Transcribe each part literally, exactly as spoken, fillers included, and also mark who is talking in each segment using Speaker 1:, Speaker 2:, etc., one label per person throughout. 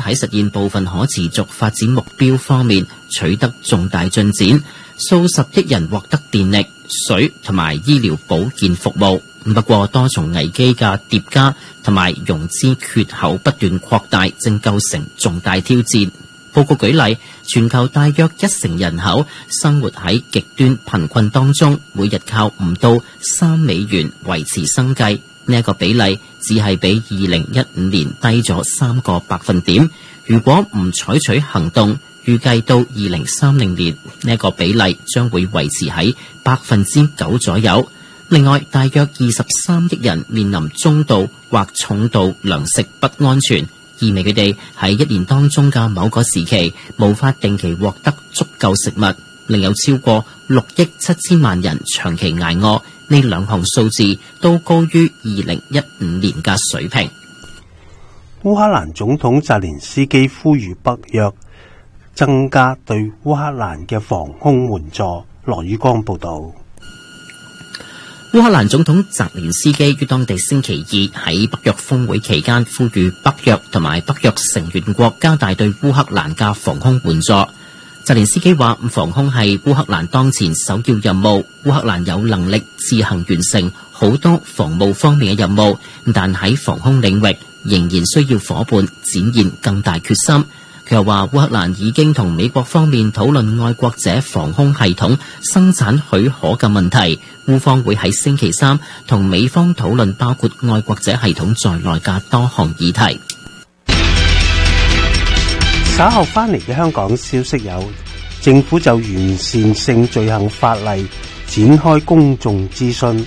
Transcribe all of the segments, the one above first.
Speaker 1: 喺實現部分可持續發展目標方面取得重大進展，數十億人獲得電力、水同埋醫療保健服務。不過多重危機嘅疊加同埋融資缺口不斷擴大，正構成重大挑戰。報告舉例，全球大約一成人口生活喺極端貧困當中，每日靠唔到三美元維持生計。呢一個比例只係比二零一五年低咗三個百分點。如果唔採取行動，預計到二零三零年呢一個比例將會維持喺百分之九左右。另外，大約二十三億人面臨中度或重度糧食不安全，意味佢哋喺一年當中嘅某個時期無法定期獲得足夠食物。另有超過六億七千萬人長期捱餓，呢兩項數字都高於二零一五年嘅水平。
Speaker 2: 烏克蘭總統澤連斯基呼籲北約增加對烏克蘭嘅防空援助。羅宇光報道。
Speaker 1: 烏克蘭總統澤連斯基於當地星期二喺北約峰會期間呼籲北約同埋北約成員國加大對烏克蘭嘅防空援助。澤連斯基話，防空係烏克蘭當前首要任務，烏克蘭有能力自行完成好多防務方面嘅任務，但喺防空領域仍然需要夥伴展現更大決心。佢又話，烏克蘭已經同美國方面討論愛國者防空系統生產許可嘅問題，烏方會喺星期三同美方討論包括愛國者系統在內嘅多項議題。
Speaker 2: 稍後翻嚟嘅香港消息有，政府就完善性罪行法例展開公眾諮詢。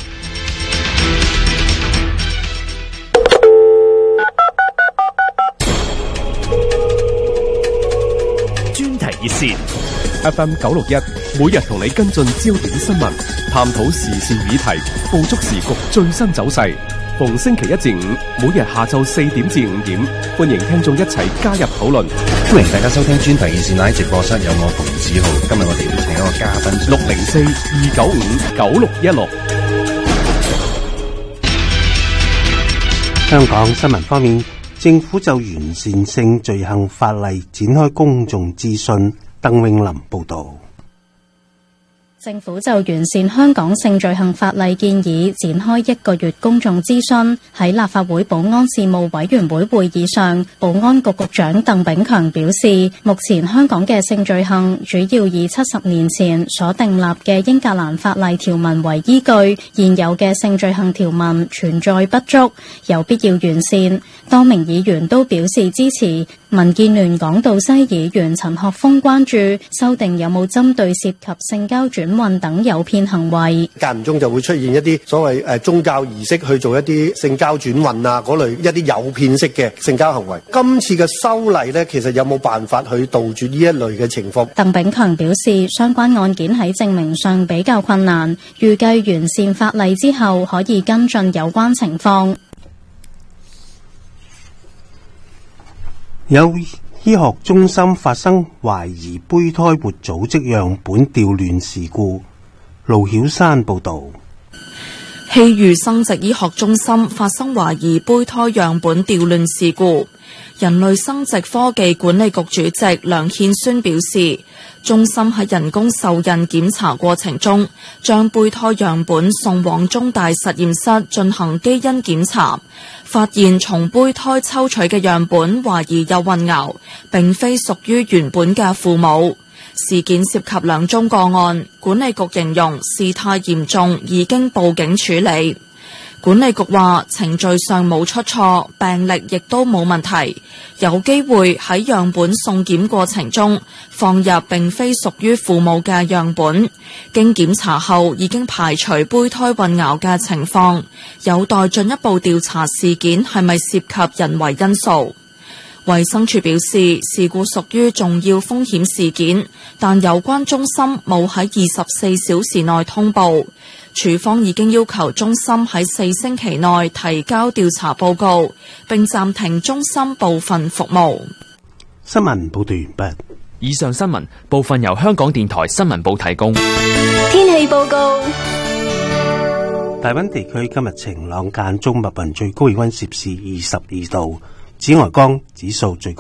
Speaker 3: 專題熱線 F M 九六一，每日同你跟進焦點新聞，探討時事議題，捕捉時局最新走勢。逢星期一至五，每日下晝四點至五點，歡迎聽眾一齊加入討論。
Speaker 4: 歡迎大家收聽專題熱線，喺直播室有我馮子浩。今日我哋邀請一個嘉賓，
Speaker 3: 六零四二九五九六一六。
Speaker 2: 香港新聞方面，政府就完善性罪行法例展開公眾諮詢。鄧永林報道。
Speaker 5: 政府就完善香港性罪行法例建議展開一個月公眾諮詢。喺立法會保安事務委員會會議上，保安局局長鄧炳強表示，目前香港嘅性罪行主要以七十年前所訂立嘅英格蘭法例條文為依據，現有嘅性罪行條文存在不足，有必要完善。多名議員都表示支持。民建聯港島西議員陳學鋒關注修訂有冇針對涉及性交轉運等誘騙行為，
Speaker 6: 間唔中就會出現一啲所謂誒宗教儀式去做一啲性交轉運啊嗰類一啲誘騙式嘅性交行為。今次嘅修例呢，其實有冇辦法去杜絕呢一類嘅情況？
Speaker 5: 鄧炳強表示，相關案件喺證明上比較困難，預計完善法例之後可以跟進有關情況。
Speaker 2: 有醫學中心發生懷疑胚胎活組織樣本調亂事故。盧曉山報道。
Speaker 7: 希裕生殖醫學中心發生懷疑胚胎樣本調亂事故。人類生殖科技管理局主席梁憲宣表示，中心喺人工受孕檢查過程中，將胚胎樣本送往中大實驗室進行基因檢查，發現從胚胎抽取嘅樣本懷疑有混淆，並非屬於原本嘅父母。事件涉及兩宗個案，管理局形容事態嚴重，已經報警處理。管理局話程序上冇出錯，病歷亦都冇問題，有機會喺樣本送檢過程中放入並非屬於父母嘅樣本，經檢查後已經排除胚胎混淆嘅情況，有待進一步調查事件係咪涉及人為因素。衛生署表示，事故屬於重要風險事件，但有關中心冇喺二十四小時內通報。署方已經要求中心喺四星期內提交調查報告，並暫停中心部分服務。
Speaker 2: 新聞報道完畢。
Speaker 3: 以上新聞部分由香港電台新聞部提供。
Speaker 8: 天氣報告。
Speaker 2: 大溫地區今日晴朗間中密雲，最高氣溫攝氏二十二度，紫外光指數最高。